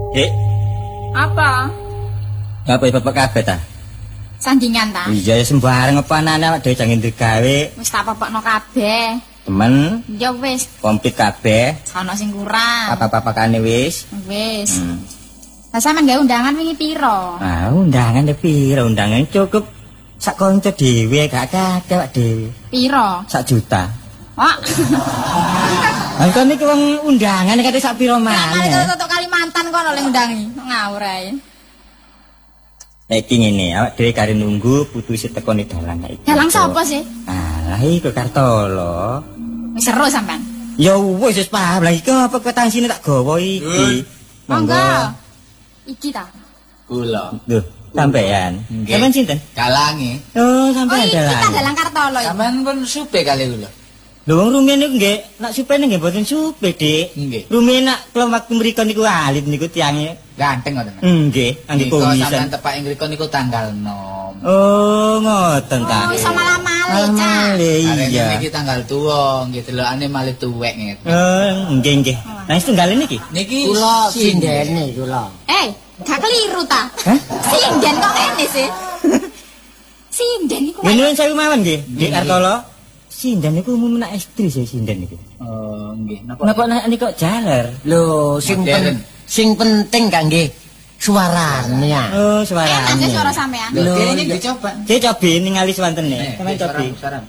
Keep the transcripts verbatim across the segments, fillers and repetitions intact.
Dek. Apa? Apa bapak kabeh ta? Sandingan ta? Iya sembarang apanane awak dhewe jange gawe. Wis tak popokno kabeh. Temen, Ya wis, komplit kabeh. ana sing kurang. Apa-apakane wis. Wis. Hmm. Lah sampean gawe undangan wingi piro? Ah, undangan e piro? Undangan cukup sak kanca dhewe gak akeh awak dhewe. Piro? Sak juta. Wah. Lah kok niki wong undangan kate sak piro Mari maneh? toto Kalimantan kono le undangi. Ngawur ae. Iki ngene, awak dhewe kare nunggu putu isi tekone dalang iki. Dalang sapa sih? Alah iku Kartolo. Wis seru sampean. Ya wis wis paham lah iki apa ketansine tak gawa iki. Monggo. Iki ta. Kula. Lho, sampean. Nggih. Sampean sinten? Galange. Oh, Oh sampean iki ta dalang. dalang Kartolo iki. Sampean pun supe kali kula. Lho wong rumiyin niku nggih, nak supene nggih mboten supe, Dik. Nggih. Rumiyin nak kula waktu mriku niku alit niku tiange. Ganteng ngoten. Nggih, angge Niku komisan. sampean tepak ing mriku niku tanggal enom. Oh, ngoten ta. Oh, iso malah malih, Cak. Malih, Arene iya. niki tanggal tuwa, nggih delokane malih tuwek ngeten. Oh, nggih nggih. Nah, wis tunggal niki. Niki Kula sinden. sindene kula. Eh, gak keliru ta? Hah? Sinden kok ngene sih? Sinden iku. Nggih nuwun sewu mawon nggih, Dik Kartolo. Sindan niku umum nak istri saya sindan niku. Oh, nggih. Napa? Napa nak niku kok jaler? Lho, sing Modern. pen, sing penting kangge suarane. Oh, Enak sih suarane. suara sampean. Lho, Lho, ini iya. dicoba. Saya cobi ningali swantene. Eh, Sampeyan cobi. saram, saram.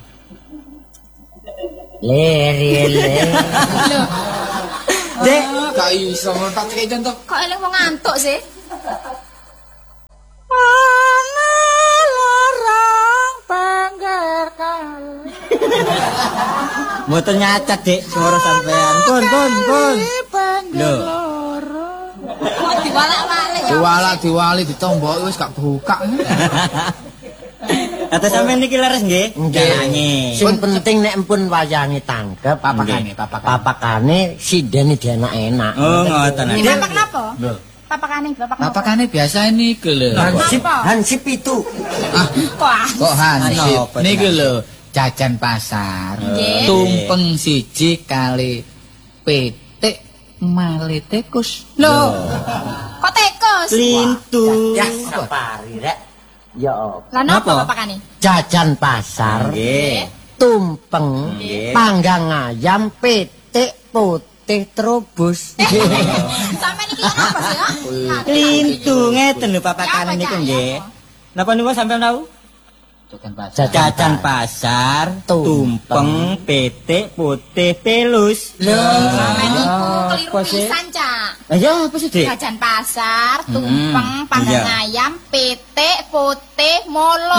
Lere-lere. Lho, Dek, Ah, gak iso tak cek contoh. kok eling wong ngantuk sih? mboten nyacat, Dik, suara sampean. Pun, pun, pun. Lho, Kok diwalak-walik ya? Diwala diwali ditomboki wis gak buka. atas sampean niki leres nggih? Jange. Sing penting nek empun wayange tanggep Papakane, papakane. papakane sindene dienak enak. Oh, ngoten. Ini Dek. bapak napa? Lho, Papakane, bapak napa? papakane biasa niku lho. Hansip, Apa? hansip itu. Ah, Wah, kok hansip. Ano, apa, Niku Cak? lho, jajan pasar. Nggih. Tumpeng siji kali petik malih tikus. lho. Kok tekus? Lintu. Ya sapari rek. Ya apa? Lah napa Napa? papakane? Jajan pasar, Nggih. tumpeng, Nggih. panggang ayam, petik putih terobos. Sampeyan iki napa sih ya? Lintu ngeten lho papakane Ya, niku Cak, nggih. ya, Napa niku sampean tahu? Jajan pasar. Jajan pasar, Tumpeng. tumpeng, petik, putih, pelus. Lho. Sampeyan iku keliru Apa sih? pisan, Cak. Lah ya apa sih, Dik? Jajan pasar, tumpeng, panggang iya. ayam, petik, putih, molo.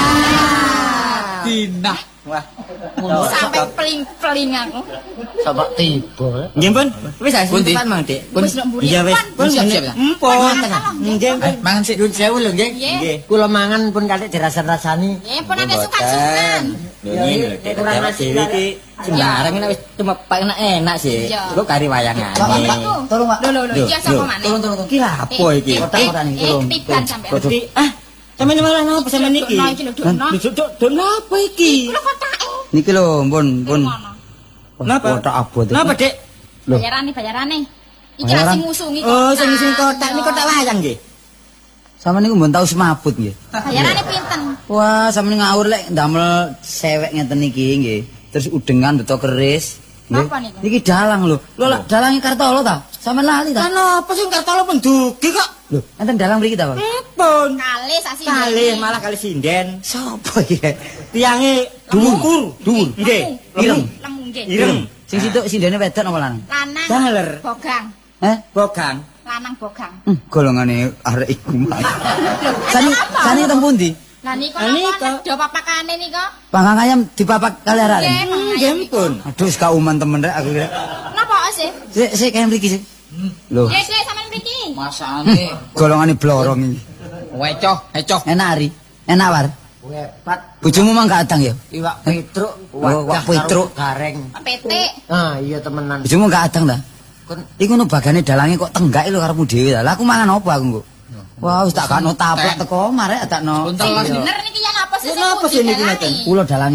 Lah. Dinah. Wah. Sampai peling-peling aku. Coba tiba. Nggih, Pun. Wis ah, Pun, Dik. tepat Mang, Dik. Pun. Wis nek mburi. Iya wis. Pun. Pun siap-siap, ya? Empun. Mangan, tolong, Nggih, Eh, Pun. mangan sik. Nyun sewu lho nggih. Nggih. Nggih. Kula mangan pun kali dirasa-rasani. Ya, pun ada sukan-sukan. Lho ini lho, Dik. Kurang Jawa nasi Dewi iki sembarang nek wis cuma enak enak sih. Iya. Kok kari wayangane. Tolong, Pak. Lho, lho, lho, Lho, iya sapa lho. maneh? Turun, turun, turun. Iki lha apa iki? Eh, Kotak-kotak eh, nih, eh, turun. ketiban sampean. Dadi ah, sampeyan malah napa sampeyan niki? Dokno iki lho, dokno. Lho, dok, dok napa iki? Lho kotake. Niki lho, pun, pun. Ngono. Napa? Kotak abot iki. Napa, Dik? Lho. Bayarane, bayarane. Iki Bayaran? sing ngusungi Oh, sing sing kotak Iya. niku kotak wayang nggih. Sama niku mbon tau semaput nggih. Bayarane pinten? Wah, sama niku ngawur lek ndamel sewek ngeten iki nggih. Terus udengan beto keris. Nggih. Napa niku? Niki dalang lho. Lho lak dalange Kartolo ta? Sampe lali ta? Kan apa sing Kartolo pun dugi kok? Lho, enten dalang mriki ta, Bang? Pun. Kali sak sini. Kalih malah kali sinden. Sopo iki? Tiange dhuwur, dhuwur. Nggih. Ireng. Lemu nggih. Ireng. Sing situ sindene wedok napa lanang? Lanang. Daler. Bogang. Eh? Bogang. Lanang bogang. Hmm, golongane arek iku mah. Lho, Sani enak apa? sani teng pundi? Lah niku Lah, napa niku. do papakane niku? Panggang ayam dipapak kali arek. Nggih, Nggih pun. Aduh, wis kauman temen rek aku rek. Napa sih? Sik sik kaya mriki sik. Lho, Nggih, nggih sampean mriki. Masane golongane blorong iki. wecoh, ecoh. Enak ari. Enak war. Wepat Bojomu mah gak adang ya? iwak petruk, Oh, wak wadah petruk. karo gareng. Petik. Ah, iya temenan. Bojomu gak adang ta? Kon Iku nu bagane dalange kok tenggake lho karepmu dhewe ta. Lah aku mangan apa aku engko? Wah, wis tak gakno taplak teko marek takno. Buntel lah. Bener niki yang apa sih? Lho, napa sih niki ngeten? Kula dalange.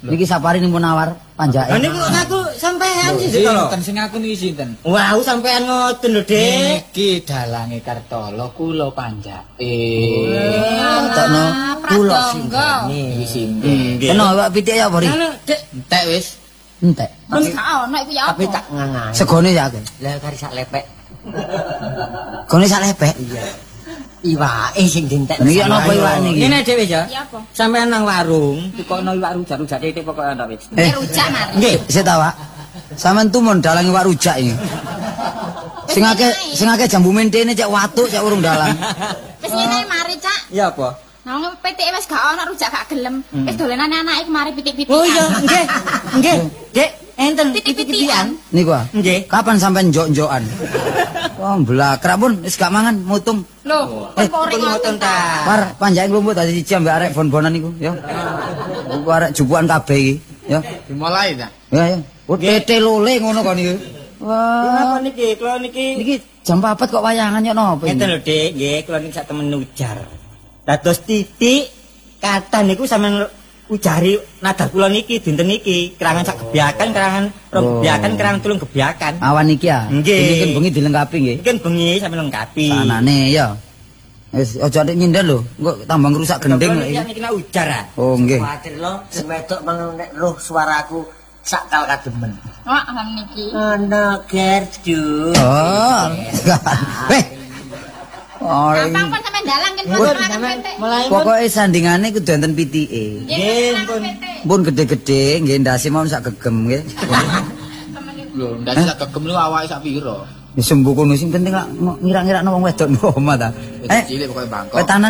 Niki sapari ning nawar panjake. Lah niku ngaku sampean sih to. Sinten sing aku niki sinten? Wah, sampean ngoten lho, Dik. Niki dalange Kartolo kula panjake. Takno kula Pradangga. Niki sinten. Nggih. Kena awak pitik ya, Bori? Anu, Dik. Entek wis. Entek. Wis gak ono iku ya apa? Tapi tak ngangan. Segone ya akeh. Lah kari sak lepek. Gone sak lepek. Iya. Iwake sing dintek. Niki ana apa iwak niki? Ngene Dik wis ya. Ya apa? Sampean nang warung, dikokno iwak rujak-rujak titik pokoke ana wis. Eh, Rujak mari. nggih, sik ta, Pak. Sampeyan tumun dalang iwak rujak iki. Sing akeh sing akeh jambu mentene cek watuk cek urung dalang. Wis ngene mari, Cak. Ya apa? Nah, wong P T E wis gak ono rujak gak gelem. Wis dolenane anake kemari pitik-pitikan. Oh iya, nggih. Nggih. Dik, enten Pitik-pitikan. Niku ah. Nggih. Kapan sampean njok-njokan? Wah, blakrak pun wis gak mangan mutung. Loh, Eh, kok ora ngoten ta? Par panjake nglumpuk dadi siji ambek arek bon-bonan niku, ya. Iku arek jupukan kabeh iki, ya. Dimulai ta. Ya, ya. Oh, tete lole ngono kok niku. Kenapa Wah, niki? Kula niki niki jam papat kok wayangan ya napa ngeten ini? lho, Dik. Nggih, kula niki sak temen ujar. Dados titik kata niku sampean ujari nada kula niki dinten niki kerangan sak gebyakan, kerangan rong Oh. gebyakan, kerangan tulung gebyakan. Awan iki ya. Nggih. Ini kan bengi dilengkapi nggih. Mungkin bengi sampean lengkapi. Sanane ya. Wis aja atik nyindir lho, engko tambah ngrusak gending. Kula niki niki nak ujar ah. Oh, nggih. Kuwatir lo sing wedok nek roh suaraku sakal kademen. Wah, lan niki. Ana Gerdu. Oh. Weh. Oh. Gampang pun sampe dalang kan Pun, pun sampean P T. mulai pun. Pokoke sandingane kudu enten pitike. Nggih, pun. P T. Pun gede-gede nggih ndase mau sak gegem nggih. Lho, ndak sak kegem lu awake sak pira? Wis sembuh kono sing penting lak ngira-ngira wong wedok omah ta. Cilik pokoke bangkok. Wetanan